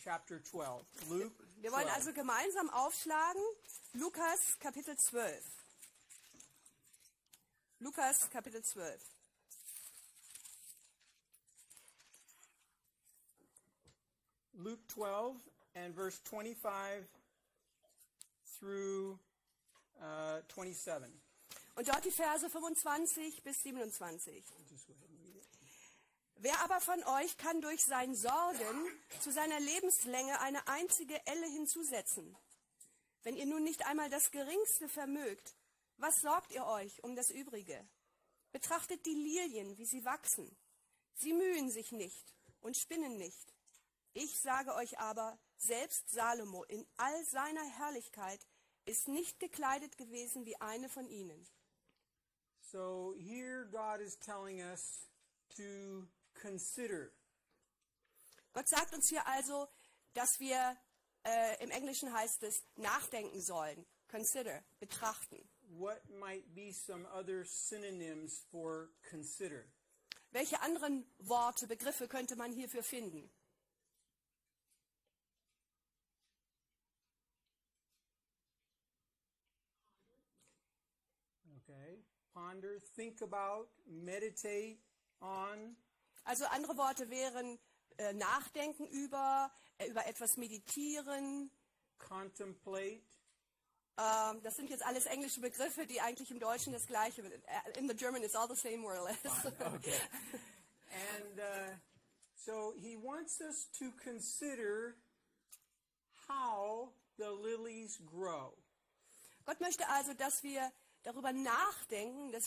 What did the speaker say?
chapter 12. Luke Wir wollen 12. also gemeinsam aufschlagen Lukas Kapitel 12. Lukas Kapitel 12. Luke 12 and verse 25 through 27. Und dort die Verse 25 bis 27. Just go ahead and read it. Wer aber von euch kann durch sein Sorgen zu seiner Lebenslänge eine einzige Elle hinzusetzen? Wenn ihr nun nicht einmal das Geringste vermögt, was sorgt ihr euch um das Übrige? Betrachtet die Lilien, wie sie wachsen. Sie mühen sich nicht und spinnen nicht. Ich sage euch aber, selbst Salomo in all seiner Herrlichkeit ist nicht gekleidet gewesen wie eine von ihnen. So here God is telling us to consider. Gott sagt uns hier also, dass wir, im Englischen heißt es, nachdenken sollen, consider, betrachten. What might be some other synonyms for consider? Welche anderen Worte, Begriffe könnte man hierfür finden? Okay. Ponder, think about, meditate on. Also andere Worte wären nachdenken über etwas meditieren. Contemplate. Das sind jetzt alles englische Begriffe, die eigentlich im Deutschen das Gleiche sind. In the German it's all the same more or less. Okay. And so he wants us to consider how the lilies grow. Gott möchte also, dass wir darüber nachdenken, dass